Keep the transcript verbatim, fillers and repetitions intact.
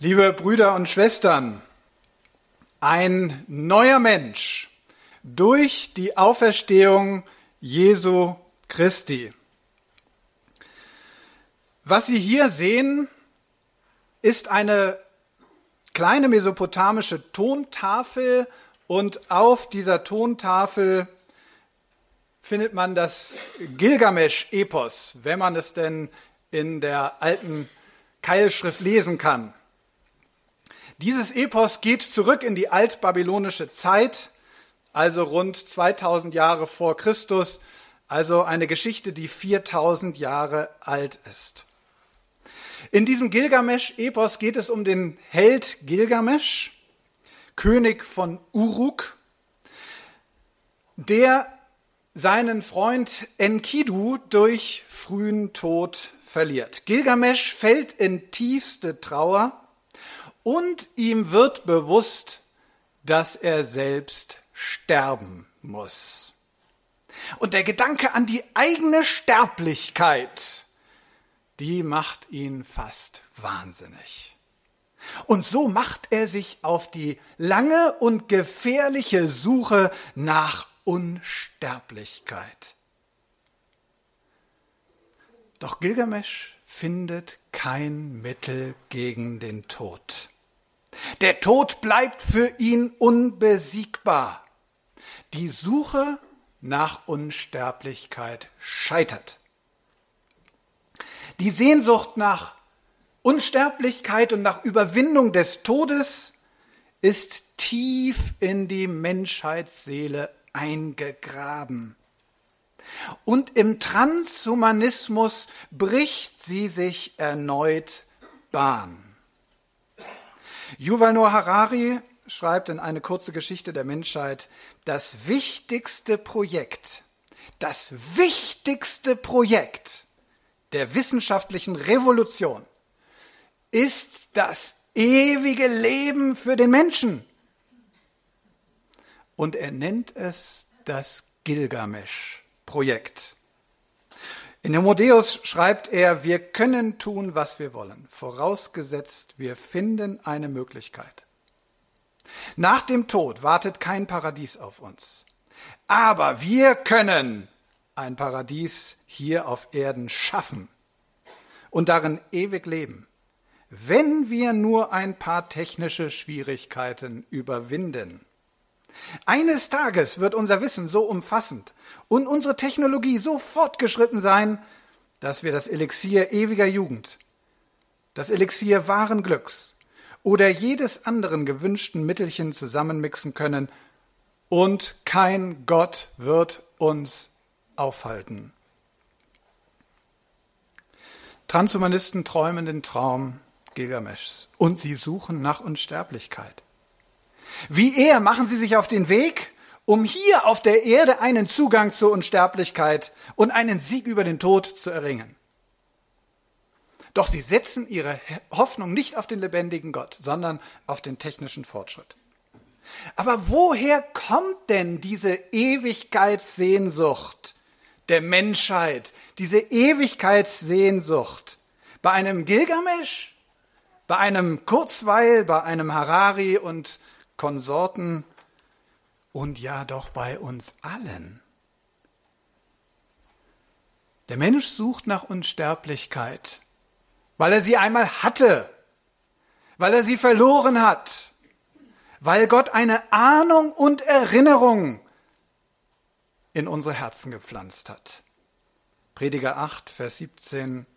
Liebe Brüder und Schwestern, ein neuer Mensch durch die Auferstehung Jesu Christi. Was Sie hier sehen, ist eine kleine mesopotamische Tontafel und auf dieser Tontafel findet man das Gilgamesch-Epos, wenn man es denn in der alten Keilschrift lesen kann. Dieses Epos geht zurück in die altbabylonische Zeit, also rund zweitausend Jahre vor Christus, also eine Geschichte, die viertausend Jahre alt ist. In diesem Gilgamesch-Epos geht es um den Held Gilgamesch, König von Uruk, der seinen Freund Enkidu durch frühen Tod verliert. Gilgamesch fällt in tiefste Trauer und ihm wird bewusst, dass er selbst sterben muss. Und der Gedanke an die eigene Sterblichkeit, die macht ihn fast wahnsinnig. Und so macht er sich auf die lange und gefährliche Suche nach Unsterblichkeit. Doch Gilgamesch findet kein Mittel gegen den Tod. Der Tod bleibt für ihn unbesiegbar. Die Suche nach Unsterblichkeit scheitert. Die Sehnsucht nach Unsterblichkeit und nach Überwindung des Todes ist tief in die Menschheitsseele eingegraben. Und im Transhumanismus bricht sie sich erneut Bahn. Yuval Noah Harari schreibt in Eine kurze Geschichte der Menschheit, das wichtigste Projekt, das wichtigste Projekt der wissenschaftlichen Revolution ist das ewige Leben für den Menschen. Und er nennt es das Gilgamesch-Projekt. In Homodeus schreibt er, wir können tun, was wir wollen, vorausgesetzt, wir finden eine Möglichkeit. Nach dem Tod wartet kein Paradies auf uns. Aber wir können ein Paradies hier auf Erden schaffen und darin ewig leben, wenn wir nur ein paar technische Schwierigkeiten überwinden. Eines Tages wird unser Wissen so umfassend und unsere Technologie so fortgeschritten sein, dass wir das Elixier ewiger Jugend, das Elixier wahren Glücks oder jedes anderen gewünschten Mittelchen zusammenmixen können und kein Gott wird uns aufhalten. Transhumanisten träumen den Traum Gilgameschs und sie suchen nach Unsterblichkeit. Wie er machen sie sich auf den Weg, um hier auf der Erde einen Zugang zur Unsterblichkeit und einen Sieg über den Tod zu erringen. Doch sie setzen ihre Hoffnung nicht auf den lebendigen Gott, sondern auf den technischen Fortschritt. Aber woher kommt denn diese Ewigkeitssehnsucht der Menschheit, diese Ewigkeitssehnsucht bei einem Gilgamesch, bei einem Kurzweil, bei einem Harari und Konsorten und ja doch bei uns allen? Der Mensch sucht nach Unsterblichkeit, weil er sie einmal hatte, weil er sie verloren hat, weil Gott eine Ahnung und Erinnerung in unsere Herzen gepflanzt hat. Prediger acht, Vers siebzehn.